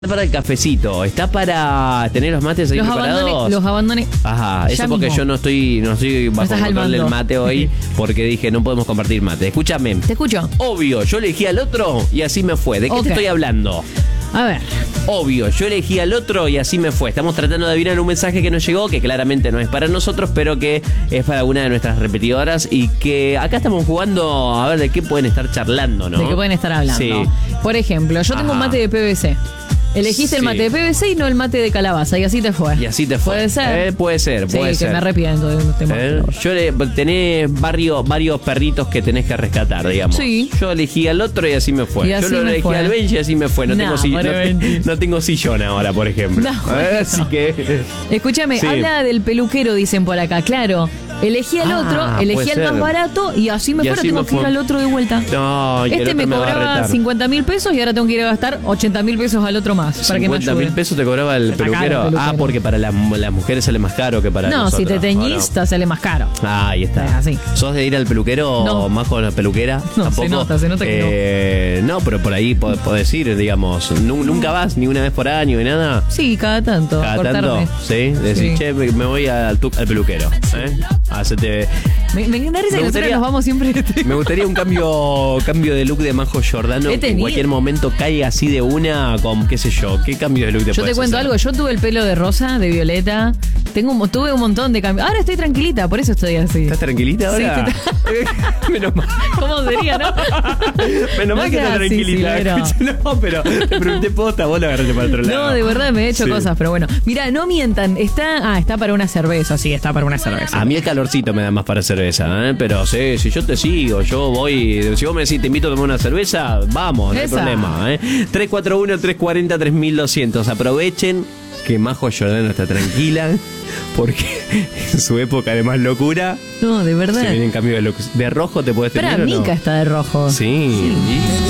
Para el cafecito, ¿está para tener los mates ahí preparados? Los abandoné. Ajá, eso Ya porque mismo. yo no estoy bajo estás al control del mando. mate hoy, porque dije no podemos compartir mate. Escúchame. Te escucho. Obvio, yo elegí al otro y así me fue. ¿De qué Ok. te estoy hablando? A ver. Obvio, yo elegí al otro y así me fue. Estamos tratando de adivinar un mensaje que nos llegó, que claramente no es para nosotros, pero que es para una de nuestras repetidoras y que acá estamos jugando a ver de qué pueden estar charlando, ¿no? ¿De qué pueden estar hablando? Sí. Por ejemplo, yo tengo un Ajá. mate de PVC. Elegiste el Sí. mate de PVC y no el mate de calabaza, y así te fue. Y así te fue. ¿Puede ser? Puede ser, Sí, puede que ser. me arrepiento de este mate. Tenés varios perritos que tenés que rescatar, digamos. Sí. Yo elegí al otro y así me fue. Y así yo lo me elegí fue. al Benji y así me fue. No, No, pobre no tengo sillón ahora, por ejemplo. No, Así que. Escúchame, Sí. habla del peluquero, dicen por acá. Claro, elegí al otro, elegí puede al más ser. barato y así me Y fue. Ahora así tengo me que ir fue. al otro de vuelta. No, y el Este otro me va a cobraba retar. 50.000 pesos y ahora tengo que ir a gastar 80.000 pesos al otro más para que me 50.000 ayude. pesos te cobraba el Está caro peluquero. el peluquero. Ah, porque para las mujeres sale más caro que para No, nosotros. si te ¿o teñís, te sale más caro. Ah, ahí está. Es así. ¿Sos de ir al peluquero No. o más con la peluquera? No, ¿Tampoco? se nota que no, pero por ahí podés ir, digamos. Nunca vas ni una vez por año ni nada. Sí, cada tanto. Cada cortarme. tanto, ¿sí? Decís, Sí. che, me voy al peluquero. Hacete. Me da risa que nosotros gustaría- nos vamos siempre. Me gustaría un cambio de look de Majo Giordano He que en tenido. cualquier momento caiga así de una con, qué sé yo, qué cambio de look te Yo te puedes cuento hacer? algo, yo tuve el pelo de rosa, de violeta, tuve un montón de cambios. Ahora estoy tranquilita, por eso estoy así. ¿Estás tranquilita Sí, ahora? Menos mal. ¿Cómo sería, no? Menos mal que seas estás así, tranquilita. Silvero. No, pero te pregunté posta, vos la agarraste para otro lado. No, de verdad me he hecho Sí. cosas, pero bueno. Mira, no mientan, está para una cerveza, sí, está para una cerveza. A mí el calorcito me da más para cerveza, ¿eh? Pero sí, si yo te sigo, yo voy. Si vos me decís, te invito a tomar una cerveza, vamos, no hay Esa. problema, ¿eh? 341-340-3200. Aprovechen que Majo Giordano está tranquila, porque en su época de más locura No, de se verdad. viene en cambio de rojo, te puedes Pero tener o no. Mica está de rojo. Sí.